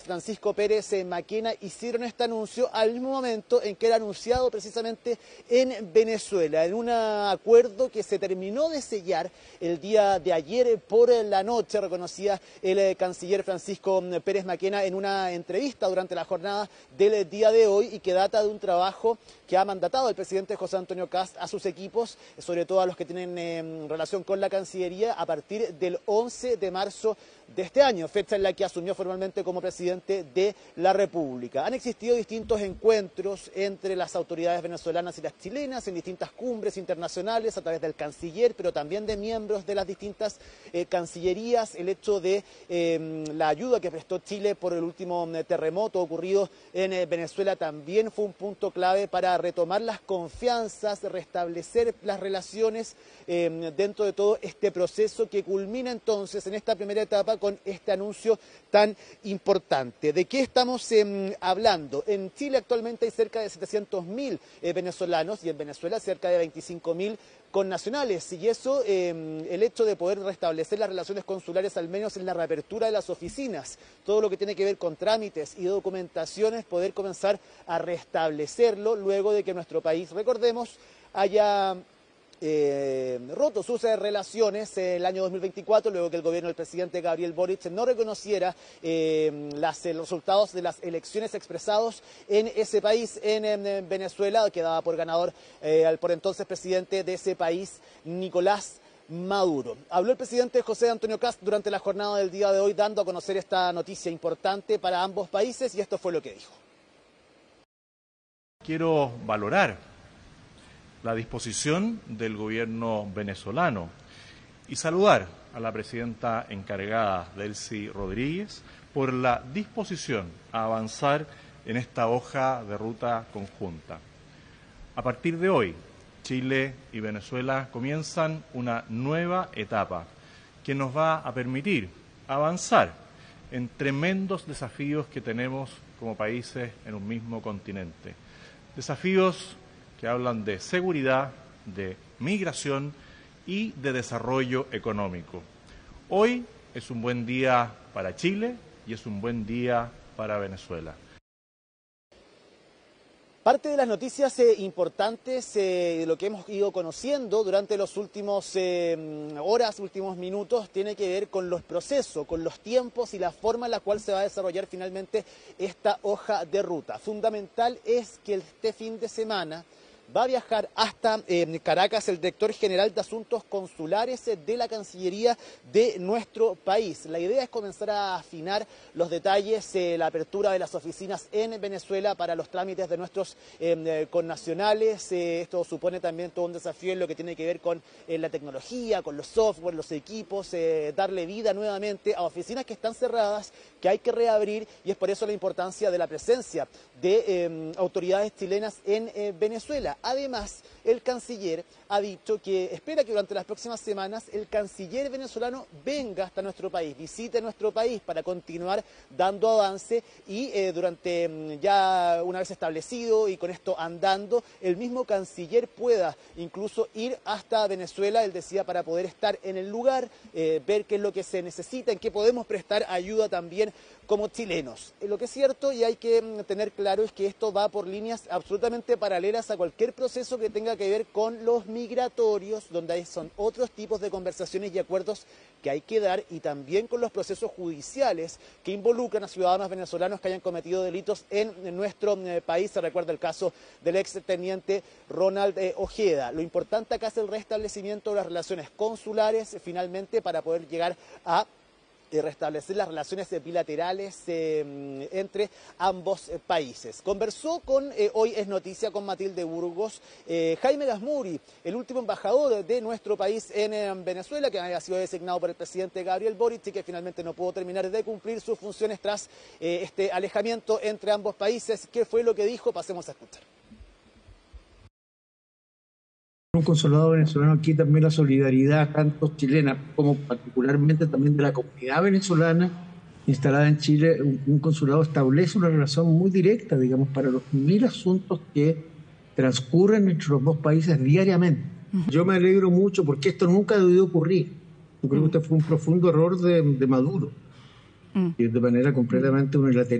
Francisco Pérez Maquena hicieron este anuncio al mismo momento en que era anunciado precisamente en Venezuela, en un acuerdo que se terminó de sellar el día de ayer por la noche, reconocía el canciller Francisco Pérez Maquena en una entrevista durante la jornada del día de hoy, y que data de un trabajo que ha mandatado el presidente José Antonio Kast a sus equipos, sobre todo a los que tienen relación con la Cancillería, a partir del 11 de marzo de este año, fecha en la que asumió formalmente como presidente de la República. Han existido distintos encuentros entre las autoridades venezolanas y las chilenas en distintas cumbres internacionales a través del canciller, pero también de miembros de las distintas cancillerías. El hecho de la ayuda que prestó Chile por el último terremoto ocurrido en Venezuela también fue un punto clave para retomar las confianzas, restablecer las relaciones dentro de todo este proceso que culmina entonces en esta primera etapa con este anuncio tan importante. ¿De qué estamos hablando? En Chile actualmente hay cerca de 700.000 venezolanos y en Venezuela cerca de 25.000 connacionales, y eso, el hecho de poder restablecer las relaciones consulares, al menos en la reapertura de las oficinas, todo lo que tiene que ver con trámites y documentaciones, poder comenzar a restablecerlo luego de que nuestro país, recordemos, haya roto sus relaciones el año 2024, luego que el gobierno del presidente Gabriel Boric no reconociera los resultados de las elecciones expresados en ese país, en Venezuela, que daba por ganador al por entonces presidente de ese país, Nicolás Maduro. Habló el presidente José Antonio Kast durante la jornada del día de hoy, dando a conocer esta noticia importante para ambos países, y esto fue lo que dijo. Quiero valorar la disposición del gobierno venezolano y saludar a la presidenta encargada, Delcy Rodríguez, por la disposición a avanzar en esta hoja de ruta conjunta. A partir de hoy, Chile y Venezuela comienzan una nueva etapa que nos va a permitir avanzar en tremendos desafíos que tenemos como países en un mismo continente. Desafíos que hablan de seguridad, de migración y de desarrollo económico. Hoy es un buen día para Chile y es un buen día para Venezuela. Parte de las noticias importantes de lo que hemos ido conociendo durante los últimos horas, últimos minutos, tiene que ver con los procesos, con los tiempos y la forma en la cual se va a desarrollar finalmente esta hoja de ruta. Fundamental es que este fin de semana va a viajar hasta Caracas el director general de Asuntos Consulares de la Cancillería de nuestro país. La idea es comenzar a afinar los detalles, la apertura de las oficinas en Venezuela para los trámites de nuestros connacionales. Esto supone también todo un desafío en lo que tiene que ver con la tecnología, con los software, los equipos, darle vida nuevamente a oficinas que están cerradas, que hay que reabrir, y es por eso la importancia de la presencia de autoridades chilenas en Venezuela. Además, el canciller ha dicho que espera que durante las próximas semanas el canciller venezolano venga hasta nuestro país, visite nuestro país para continuar dando avance, y durante ya una vez establecido y con esto andando, el mismo canciller pueda incluso ir hasta Venezuela, él decía, para poder estar en el lugar, ver qué es lo que se necesita, en qué podemos prestar ayuda también como chilenos. Lo que es cierto y hay que tener claro es que esto va por líneas absolutamente paralelas a cualquier proceso que tenga que ver con los migratorios, donde son otros tipos de conversaciones y acuerdos que hay que dar, y también con los procesos judiciales que involucran a ciudadanos venezolanos que hayan cometido delitos en nuestro país. Se recuerda el caso del exteniente Ronald Ojeda. Lo importante acá es el restablecimiento de las relaciones consulares, finalmente, para poder llegar a restablecer las relaciones bilaterales entre ambos países. Conversó con, hoy es noticia, con Matilde Burgos, Jaime Gazmuri, el último embajador de nuestro país en Venezuela, que había sido designado por el presidente Gabriel Boric y que finalmente no pudo terminar de cumplir sus funciones tras este alejamiento entre ambos países. ¿Qué fue lo que dijo? Pasemos a escuchar. Un consulado venezolano aquí, también la solidaridad tanto chilena como particularmente también de la comunidad venezolana instalada en Chile. Un consulado establece una relación muy directa, digamos, para los 1000 asuntos que transcurren entre los dos países diariamente. Yo me alegro mucho porque esto nunca debió ocurrir. Yo creo que este fue un profundo error de Maduro, de manera completamente unilateral.